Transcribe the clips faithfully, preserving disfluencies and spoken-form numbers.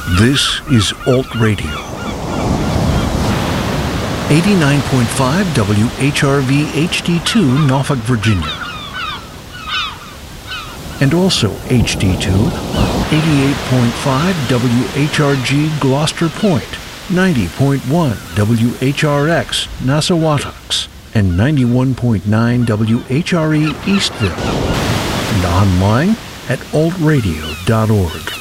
This is Alt Radio. eighty-nine point five W H R V H D two, Norfolk, Virginia. And also H D two on eighty-eight point five W H R G Gloucester Point, ninety point one W H R X Nassawatucks, and ninety-one point nine W H R E Eastville. And online at alt radio dot org.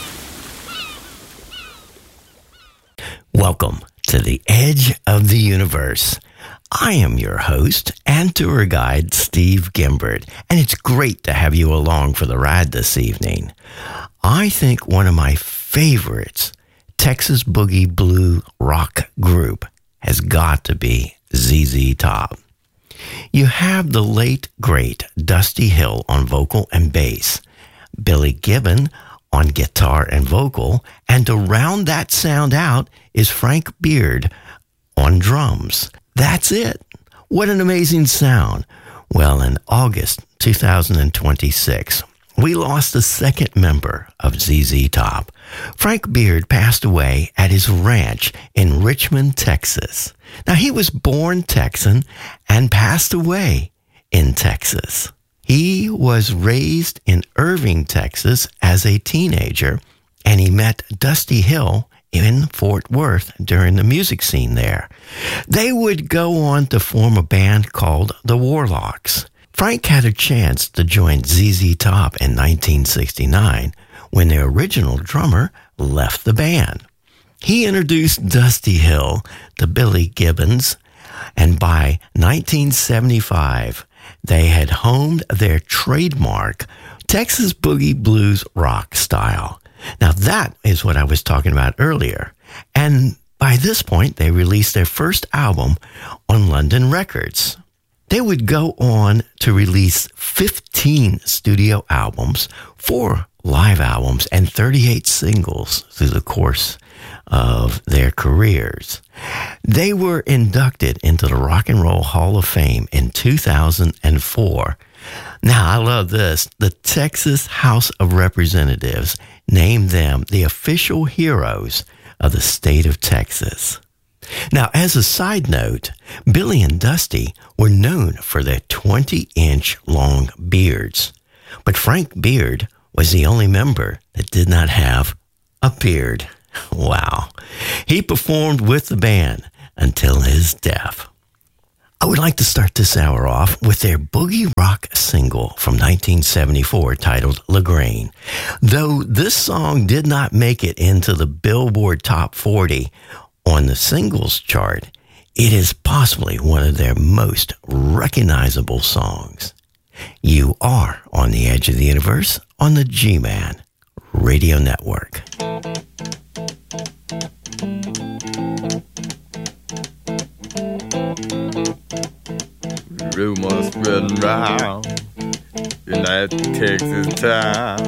Welcome to the Edge of the Universe. I am your host and tour guide, Steve Gimbert, and it's great to have you along for the ride this evening. I think one of my favorites, Texas Boogie Blue rock group, has got to be Z Z Top. You have the late, great Dusty Hill on vocal and bass, Billy Gibbon on guitar and vocal, and to round that sound out is Frank Beard on drums. That's it. What an amazing sound. Well, in August two thousand twenty-six, we lost the second member of Z Z Top. Frank Beard passed away at his ranch in Richmond, Texas. Now, he was born Texan and passed away in Texas. He was raised in Irving, Texas as a teenager, and he met Dusty Hill in Fort Worth during the music scene there. They would go on to form a band called the Warlocks. Frank had a chance to join Z Z Top in nineteen sixty-nine when their original drummer left the band. He introduced Dusty Hill to Billy Gibbons, and by nineteen seventy-five, they had honed their trademark Texas Boogie Blues rock style. Now that is what I was talking about earlier. And by this point, they released their first album on London Records. They would go on to release fifteen studio albums, four live albums, and thirty-eight singles through the course of their careers. They were inducted into the Rock and Roll Hall of Fame in two thousand four. Now, I love this. The Texas House of Representatives named them the official heroes of the state of Texas. Now, as a side note, Billy and Dusty were known for their twenty-inch long beards. But Frank Beard was the only member that did not have a beard. Wow. He performed with the band until his death. I would like to start this hour off with their boogie rock single from nineteen seventy-four titled Lagrange. Though this song did not make it into the Billboard Top forty on the singles chart, it is possibly one of their most recognizable songs. You are on the Edge of the Universe on the G-Man Radio Network. Rumors spreading round in that Texas town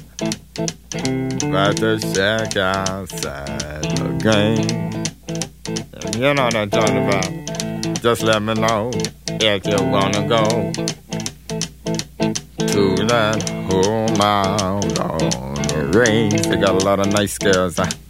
about the shack outside the game. You know what I'm talking about. Just let me know if you wanna go to that home out on the range. They got a lot of nice girls.